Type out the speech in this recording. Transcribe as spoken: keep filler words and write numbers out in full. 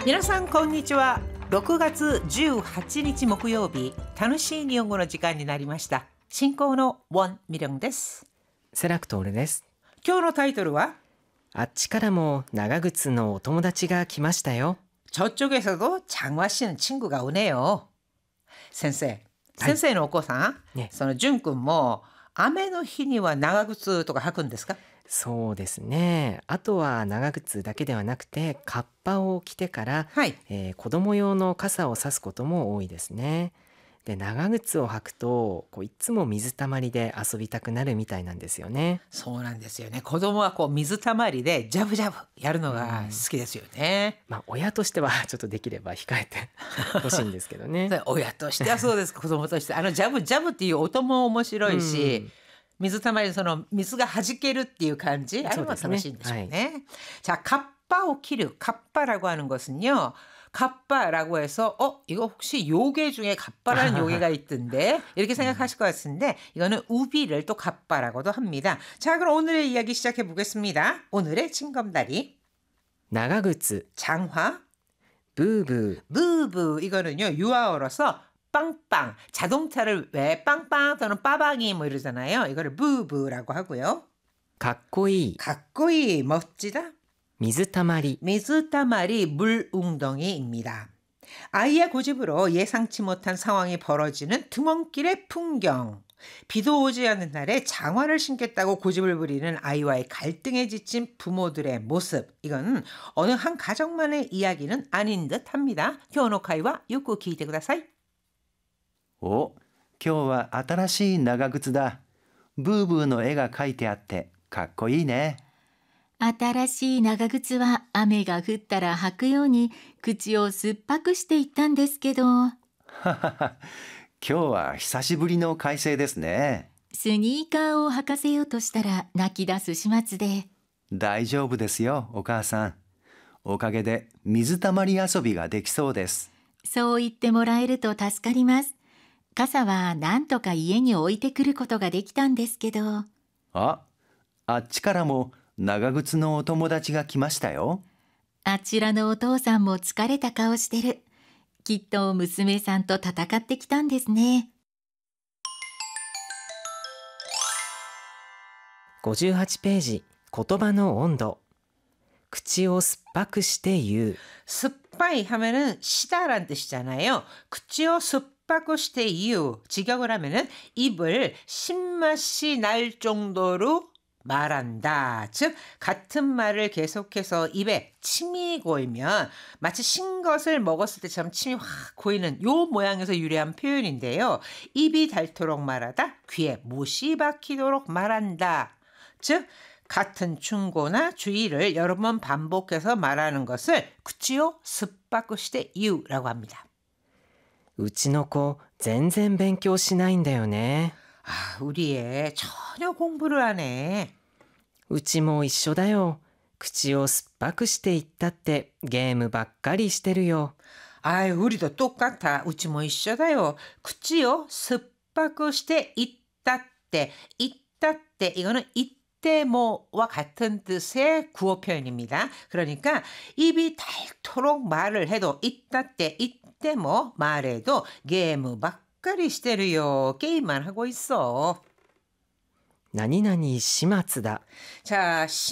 皆さんこんにちは。ろくがつじゅうはちにち木曜日、楽しい日本語の時間になりました。進行のウォン・ミリョンです。 セラクトールです。 今日のタイトルはあっちからも長靴のお友達が来ましたよ。 저쪽에서도 장화 씨는 친구가 오네요. 先生、先生のお子さん、 ねその淳君も雨の日には長靴とか履くんですか？ そうですね。あとは長靴だけではなくてカッパを着てから、 はい。 えー子供用の傘を差すことも多いですね。で長靴を履くとこういつも水たまりで遊びたくなるみたいなんですよね。 そうなんですよね。子供はこう水たまりでジャブジャブやるのが好きですよね。 まあ親としてはちょっとできれば控えてほしいんですけどね。 で親としてはそうです。子供としてあのジャブジャブっていう音も面白いし、 うん水たまりでその水が弾けるっていう感じ、あれも楽しいんでしょうね。자 갑바を切る갑바라고 하는 것은요. 갑바라고 해서 어 이거 혹시 요괴 중에 갑바라는 요괴가 있던데 이렇게 생각하실 것 같은데 이거는 우비를 또 갑바라고도 합니다. 자 그럼 오늘의 이야기 시작해 보겠습니다. 오늘의 징검다리 長靴 장화 ブーブー 부부 이거는요 유아어로서 빵빵 자동차를 왜 빵빵 또는 빠방이 뭐 이러잖아요. 이거를 부부라고 하고요. かっこいい 가꾸이 멋지다. 水たまり 미즈타마리 물웅덩이입니다. 아이의 고집으로 예상치 못한 상황이 벌어지는 등원길의 풍경. 비도 오지 않는 날에 장화를 신겠다고 고집을 부리는 아이와의 갈등에 지친 부모들의 모습. 이건 어느 한 가정만의 이야기는 아닌 듯합니다. 교노카이와 요코 키이테 쿠다사이. お、今日は新しい長靴だ。ブーブーの絵が描いてあってかっこいいね。 新しい長靴は雨が降ったら履くように口を酸っぱくしていったんですけど、 ははは。今日は久しぶりの快晴ですね。 スニーカーを履かせようとしたら泣き出す始末で、 大丈夫ですよ、お母さん。おかげで水たまり遊びができそうです。 そう言ってもらえると助かります。傘はなんとか家に置いてくることができたんですけど、 あ、あっちからも長靴のお友達が来ましたよ。 あちらのお父さんも疲れた顔してる。きっと娘さんと戦ってきたんですね。 ごじゅうはちページ言葉の温度口を酸っぱくして言う 습바이 하면은 시다란 뜻이잖아요. 그치요 습바고 시대 이유. 직역을 하면은 입을 신맛이 날 정도로 말한다. 즉 같은 말을 계속해서 입에 침이 고이면 마치 신 것을 먹었을 때처럼 침이 확 고이는 요 모양에서 유래한 표현인데요. 입이 닳도록 말하다, 귀에 못이 박히도록 말한다. 즉 같은 충고나 주의를 여러 번 반복해서 말하는 것을 구치요 습바꾸시대 이유라고 합니다. うちの子全然勉強しないんだよね。 아, 우리 애 전혀 공부를 안 해. うちも一緒だよ。口を酸っぱくして言ったってゲームばっかりしてるよ。 아이, 우리도 똑같아. 우치 뭐 있어다요. 구치요 습바꾸시대 있다때 있다때 이거는 이때뭐와 같은 뜻의 구어 표현입니다. 그러니까 입이 닳도록 말을 해도 있다때 이때뭐 말해도 게임 막가리 시대로요. 게임만 하고 있어. 何々始末だ 자,